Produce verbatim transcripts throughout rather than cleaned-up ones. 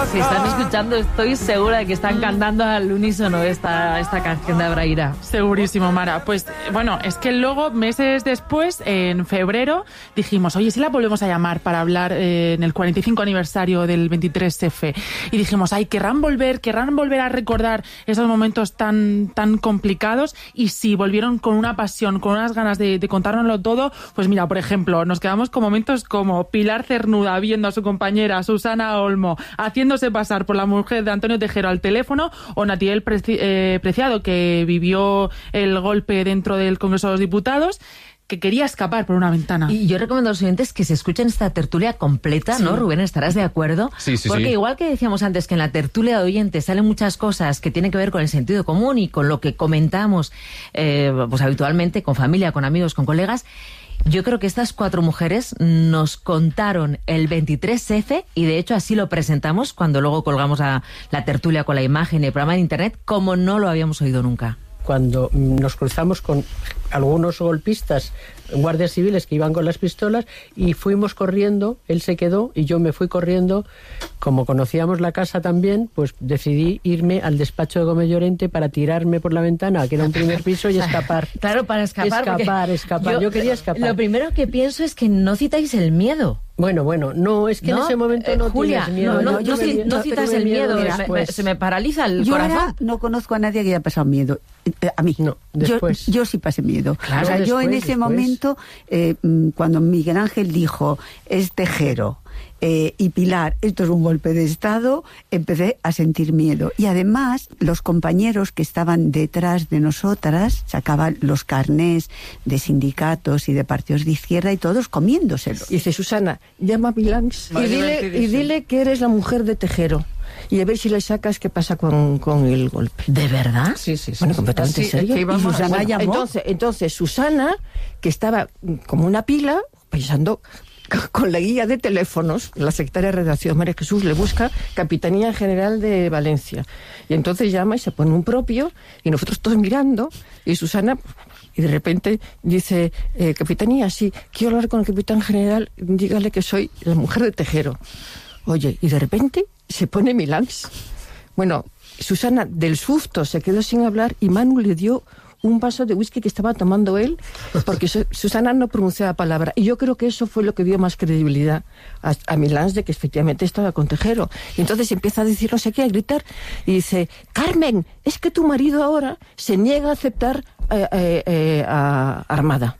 Si están escuchando, estoy segura de que están cantando al unísono esta, esta canción de Abraira. Segurísimo, Mara. Pues bueno, es que luego, meses después, en febrero, dijimos, oye, si la volvemos a llamar para hablar eh, en el cuarenta y cinco aniversario del veintitrés efe. Y dijimos, ay, querrán volver, querrán volver a recordar esos momentos tan, tan complicados. Y sí, volvieron con una pasión, con unas ganas de, de contárnoslo todo. Pues mira, por ejemplo, nos quedamos con momentos como Pilar Cernuda viendo a su compañera Susana Olmo haciéndose pasar por la mujer de Antonio Tejero al teléfono, o Natiel Preci- eh, Preciado, que vivió el golpe dentro del Congreso de los Diputados, que quería escapar por una ventana. Y yo recomiendo a los oyentes que se escuchen esta tertulia completa, sí. ¿no, Rubén? ¿Estarás de acuerdo? Sí, sí, Porque sí. igual que decíamos antes que en la tertulia de oyentes salen muchas cosas que tienen que ver con el sentido común y con lo que comentamos eh, pues habitualmente con familia, con amigos, con colegas, yo creo que estas cuatro mujeres nos contaron el veintitrés efe, y de hecho así lo presentamos cuando luego colgamos a la tertulia con la imagen y el programa de internet, como no lo habíamos oído nunca. Cuando nos cruzamos con algunos golpistas, guardias civiles que iban con las pistolas, y fuimos corriendo, él se quedó y yo me fui corriendo. Como conocíamos la casa también, pues decidí irme al despacho de Gómez Llorente para tirarme por la ventana, que era un primer piso, y escapar. Claro, para escapar. Escapar, escapar. Yo, yo quería escapar. Lo primero que pienso es que no citáis el miedo. Bueno, bueno, no, es que ¿No? en ese momento no eh, Julia, tienes miedo. no, no, yo no, me- no citas el miedo, miedo me- me- se me paraliza el Yo corazón. ahora no conozco a nadie que haya pasado miedo. Eh, A mí. No, después. Yo, yo sí pasé miedo. Claro, o sea, yo en después, ese después. momento, eh, mm, cuando Miguel Ángel dijo, es Tejero, eh, y Pilar, esto es un golpe de Estado, empecé a sentir miedo. Y además, los compañeros que estaban detrás de nosotras sacaban los carnés de sindicatos y de partidos de izquierda, y todos comiéndoselos. Y dice, Susana, llama a Milans y Vale, dile, y divertidísimo. dile que eres la mujer de Tejero. Y a ver si le sacas qué pasa con, con el golpe. ¿De verdad? Sí, sí, sí. Bueno, completamente Sí, serio. que íbamos- Y Susana Bueno, llamó. Entonces, entonces, Susana, que estaba como una pila, pensando con la guía de teléfonos, la secretaria de redacción, María Jesús, le busca Capitanía General de Valencia. Y entonces llama y se pone un propio, y nosotros todos mirando, y Susana... Y de repente dice, eh, Capitanía, sí, quiero hablar con el Capitán General, dígale que soy la mujer de Tejero. Oye, y de repente se pone Milans. Bueno, Susana del susto se quedó sin hablar, y Manu le dio un vaso de whisky que estaba tomando él, porque Su- Susana no pronunciaba palabra. Y yo creo que eso fue lo que dio más credibilidad a, a Milans de que efectivamente estaba con Tejero. Y entonces empieza a decir no sé qué, a gritar, y dice, Carmen, es que tu marido ahora se niega a aceptar eh, eh, eh, a Armada.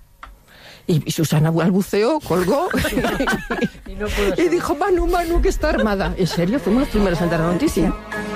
Y, y Susana balbuceó, colgó y, dijo, Manu, Manu, que está Armada. En serio, fuimos los primeros en dar la noticia.